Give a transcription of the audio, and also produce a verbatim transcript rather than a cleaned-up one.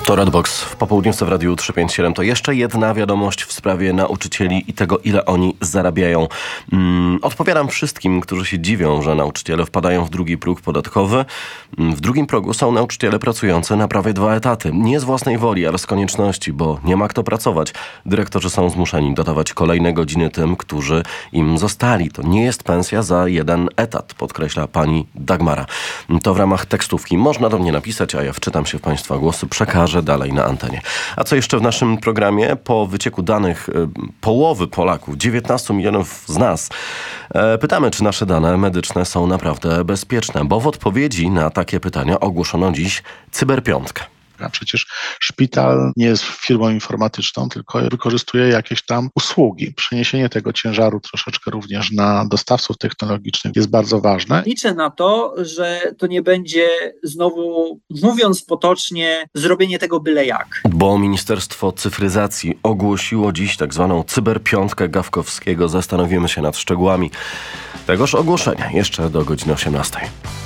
To Redbox w popołudniówce w Radiu trzysta pięćdziesiąt siedem. To jeszcze jedna wiadomość w sprawie nauczycieli i tego, ile oni zarabiają. Hmm, odpowiadam wszystkim, którzy się dziwią, że nauczyciele wpadają w drugi próg podatkowy. W drugim progu są nauczyciele pracujący na prawie dwa etaty. Nie z własnej woli, ale z konieczności, bo nie ma kto pracować. Dyrektorzy są zmuszeni dodawać kolejne godziny tym, którzy im zostali. To nie jest pensja za jeden etat, podkreśla pani Dagmara. To w ramach tekstówki. Można do mnie napisać, a ja wczytam się w państwa głosy, przekażę dalej na antenie. A co jeszcze w naszym programie? Po wycieku danych y, połowy Polaków, dziewiętnastu milionów z nas, e, pytamy, czy nasze dane medyczne są naprawdę bezpieczne, bo w odpowiedzi na takie pytania ogłoszono dziś cyberpiątkę. A przecież szpital nie jest firmą informatyczną, tylko wykorzystuje jakieś tam usługi. Przeniesienie tego ciężaru troszeczkę również na dostawców technologicznych jest bardzo ważne. Liczę na to, że to nie będzie znowu, mówiąc potocznie, zrobienie tego byle jak. Bo Ministerstwo Cyfryzacji ogłosiło dziś tak zwaną cyberpiątkę Gawkowskiego. Zastanowimy się nad szczegółami tegoż ogłoszenia jeszcze do godziny osiemnastej.